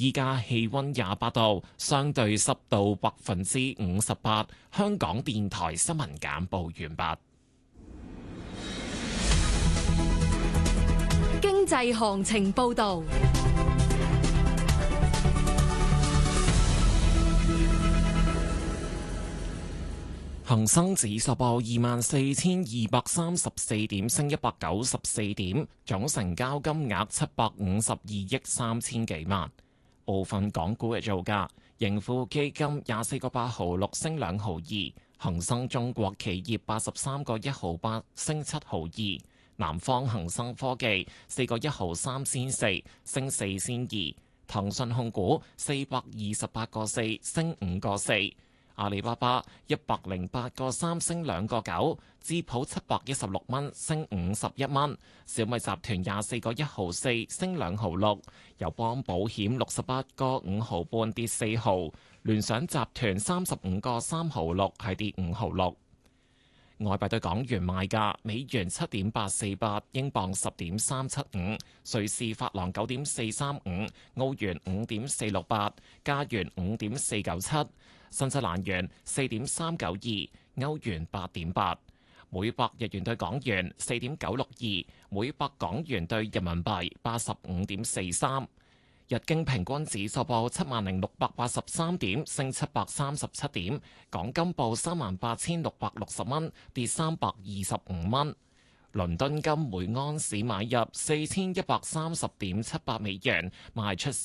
依家氣溫28度，相對濕度58%。香港電台新聞簡報完畢。 經濟行情報道。 恒生指數報24,234點，升194點，總成交金額752億3千幾萬。部分港股嘅造價：盈富基金24個8毫6升2毫2，恒生中國企業83個1毫8升7毫2，南方恒生科技4個1毫3仙4升4仙2，騰訊控股428個4升5個4。阿里巴巴108個3升2個9，智普716蚊升51蚊，小米集團24個1毫4升2毫6，友邦保險68個5毫半跌4毫，聯想集團35個3毫6係跌5毫6。外幣對港元賣價：美元7.848，英鎊10.375，瑞士法郎9.435，澳元5.468，加元5.497。新西蘭元4.392，歐元8.8，每百日元對港元4.962，每百港元對人民幣85.43。日經平均指數報70,683點，升737點。港金報38,660蚊，跌325蚊。倫敦金每安士買入4130.78美元，賣出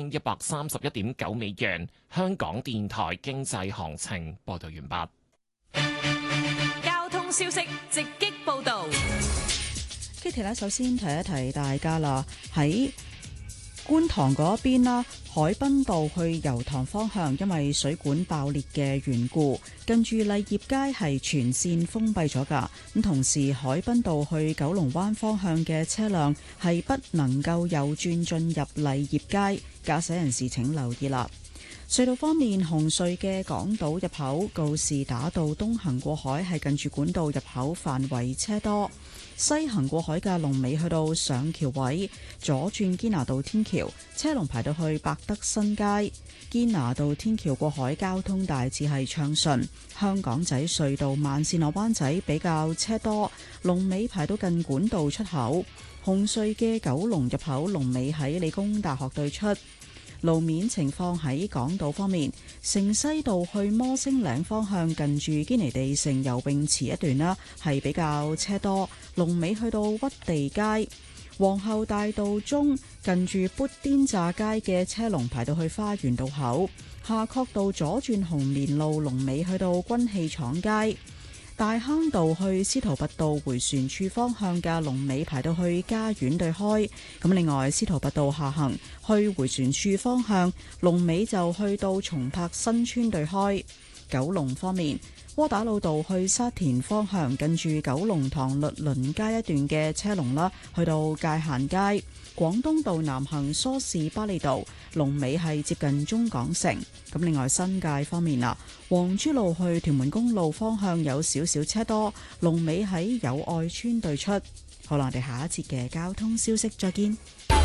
4131.9美元。香港電台經濟行情報道完畢。交通消息直擊報道。 Kitty 咧，首先提一提大家啦，喺觀塘嗰邊啦，海濱道去油塘方向，因為水管爆裂嘅緣故，近住麗業街係全線封閉咗㗎。咁同時，海濱道去九龍灣方向嘅車輛係不能夠右轉進入麗業街，駕駛人士請留意啦。隧道方面，紅隧嘅港島入口告士打道東行過海係近住管道入口範圍車多。西行過海嘅龍尾去到上橋位，左轉堅拿道天橋，車龍排到去百德新街。堅拿道天橋過海交通大致係暢順。香港仔隧道慢線落灣仔比較車多，龍尾排到近管道出口。紅隧嘅九龍入口龍尾喺理工大學對出。路面情況喺港島方面，城西道去摩星嶺方向近住堅尼地城游泳池一段啦，係比較車多，龍尾去到屈地街。皇后大道中近住砵甸乍街嘅車龍排到去花園道口，夏慤道左轉紅棉路龍尾去到軍器廠街。大坑道去司徒拔道回旋處方向嘅龍尾排到去嘉苑對開。咁另外，司徒拔道下行去回旋處方向龍尾就去到松柏新村對開。九龍方面，窩打老道去沙田方向近住九龍塘律倫街一段嘅車龍啦，去到界限街。廣東道南行梳士巴利道龍尾係接近中港城。咁另外新界方面啦，黃珠路去屯門公路方向有少少車多，龍尾喺友愛村對出。好啦，我哋下一節嘅交通消息再見。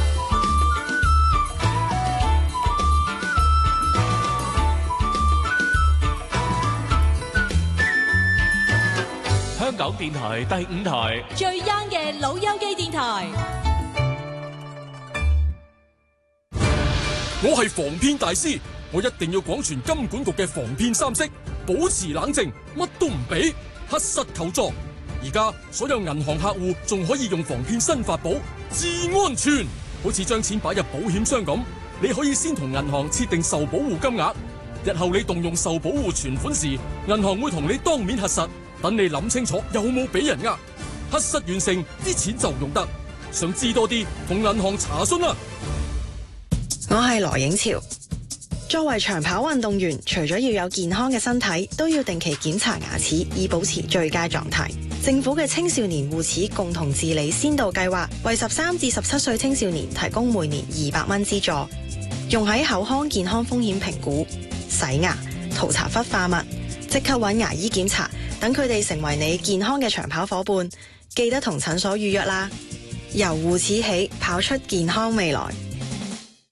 香港電台第5台最 young 嘅老友記電台。 我係防騙大師，我一定要廣傳金管局嘅防騙3式，保持冷靜，乜都唔俾，核實求助。而家所有銀行客戶仲可以用防騙新法寶，至安全。好似將錢擺入保險箱咁，你可以先同銀行設定受保護金額，日後你動用受保護存款時，銀行會同你當面核實，等你諗清楚有冇俾人呃。核實完成，啲錢就用得。想知多啲，同銀行查詢啦。 我係羅影潮。作為長跑運動員，除咗要有健康嘅身體，都要定期檢查牙齒，以保持最佳狀態。政府嘅青少年護齒共同治理先導計劃，為13至17歲青少年提供每年200蚊資助，用喺口腔健康風險評估、洗牙、塗搽氟化物，即刻揾牙醫檢查，等佢哋成為你健康嘅長跑夥伴。記得同診所預約啦。由護齒起，跑出健康未來。